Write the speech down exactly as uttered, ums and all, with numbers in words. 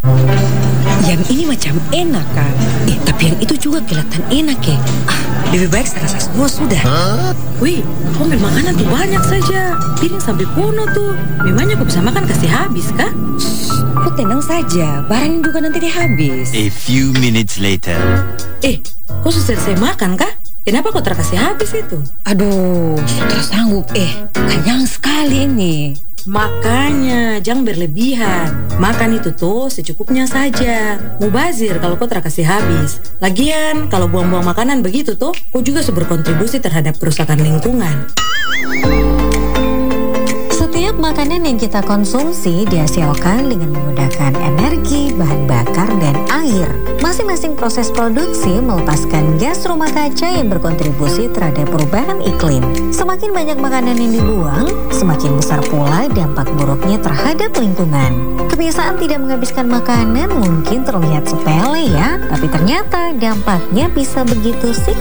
Yang ini macam enak, Kak. Eh, tapi yang itu juga kelihatan enak ya. Ah, lebih baik saya rasa semua sudah. Huh? Wih, kau ambil makanan tuh banyak saja. Piring sampai penuh tuh. Memangnya kau bisa makan kasih habis, kah? Kau tenang saja, barang juga nanti dia habis. A few minutes later. Eh, kau sudah selesai makan, kah? Kenapa kau terkasih habis itu? Aduh, sudah sanggup. Eh, kenyang sekali ini. Makanya, jangan berlebihan. Makan itu tuh secukupnya saja. Mubazir kalau kau terkasih habis. Lagian, kalau buang-buang makanan begitu tuh, kau juga berkontribusi terhadap kerusakan lingkungan. Setiap makanan yang kita konsumsi dihasilkan dengan menggunakan energi, bahan bakar, dan air. Masing-masing proses produksi melepaskan gas rumah kaca yang berkontribusi terhadap perubahan iklim. Semakin banyak makanan yang dibuang, semakin besar pula dampak buruknya terhadap lingkungan. Kebiasaan tidak menghabiskan makanan mungkin terlihat sepele ya, tapi ternyata dampaknya bisa begitu signifikan.